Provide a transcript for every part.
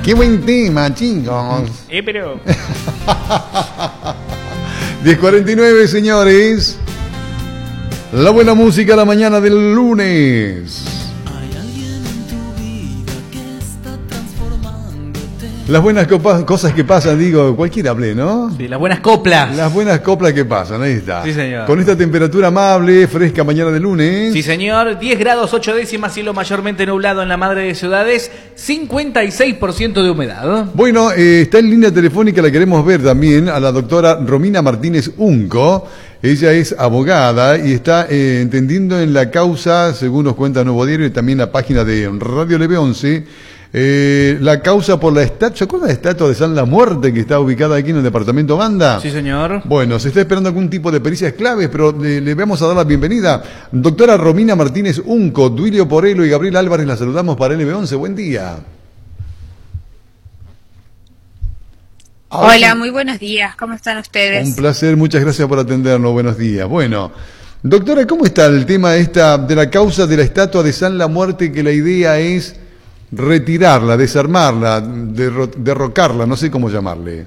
Qué buen tema, chicos. Pero... 10:49, señores. La buena música a la mañana del lunes. Las buenas cosas que pasan, digo, cualquiera hablé, ¿no? Sí, las buenas coplas. Las buenas coplas que pasan, ahí está. Sí, señor. Con esta temperatura amable, fresca mañana de lunes. Sí, señor. 10 grados 8 décimas, cielo mayormente nublado en la madre de ciudades, 56% de humedad. Bueno, está en línea telefónica, la queremos ver también, a la doctora Romina Martínez Unco. Ella es abogada y está entendiendo en la causa, según nos cuenta Nuevo Diario y también la página de Radio Leve 11, la causa por la estatua. ¿Se acuerda de la estatua de San La Muerte que está ubicada aquí en el departamento Banda? Sí, señor. Bueno, se está esperando algún tipo de pericias claves, pero le vamos a dar la bienvenida. Doctora Romina Martínez Unco, Duilio Porelo y Gabriel Álvarez, la saludamos para LB11. Buen día. Hola, muy buenos días. ¿Cómo están ustedes? Un placer, muchas gracias por atendernos. Buenos días. Bueno, doctora, ¿cómo está el tema de la causa de la estatua de San La Muerte, que la idea es retirarla, desarmarla, derrocarla, no sé cómo llamarle?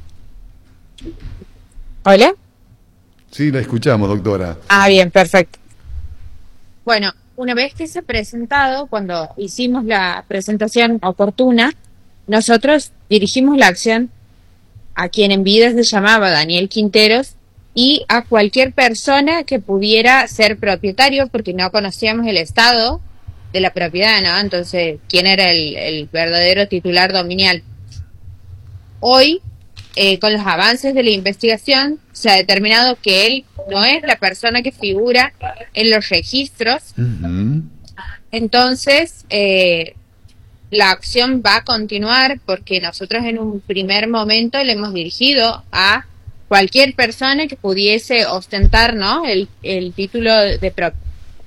¿Hola? Sí, la escuchamos, doctora. Ah, bien, perfecto. Bueno, una vez que se ha presentado, cuando hicimos la presentación oportuna, nosotros dirigimos la acción a quien en vida se llamaba Daniel Quinteros y a cualquier persona que pudiera ser propietario, porque no conocíamos el estado de la propiedad, ¿no? Entonces, ¿quién era el verdadero titular dominial? Hoy, con los avances de la investigación, se ha determinado que él no es la persona que figura en los registros. Uh-huh. Entonces, la acción va a continuar porque nosotros en un primer momento le hemos dirigido a cualquier persona que pudiese ostentar, ¿no?, el título de propiedad.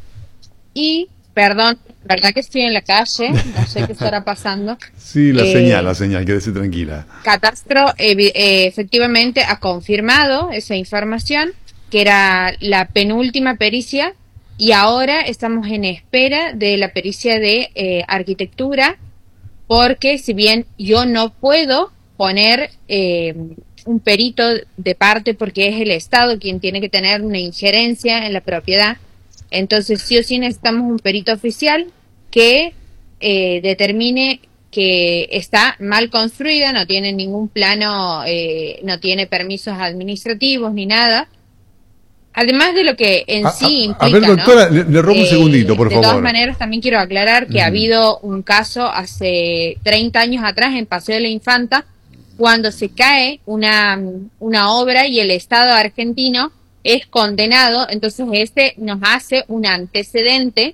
Y, perdón, verdad que estoy en la calle, no sé qué estará pasando. Sí, la señal, quédese tranquila. Catastro efectivamente ha confirmado esa información, que era la penúltima pericia, y ahora estamos en espera de la pericia de arquitectura, porque si bien yo no puedo poner un perito de parte porque es el Estado quien tiene que tener una injerencia en la propiedad, entonces sí o sí necesitamos un perito oficial que determine que está mal construida, no tiene ningún plano, no tiene permisos administrativos ni nada. Además de lo que en sí implica, a ver, doctora, ¿no? le robo un segundito, por favor. De todas maneras, también quiero aclarar que ha habido un caso hace 30 años atrás en Paseo de la Infanta, cuando se cae una obra y el Estado argentino es condenado, entonces este nos hace un antecedente.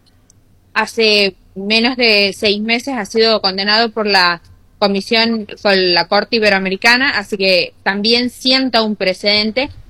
Hace menos de 6 meses ha sido condenado por la Comisión, por la Corte Iberoamericana, así que también sienta un precedente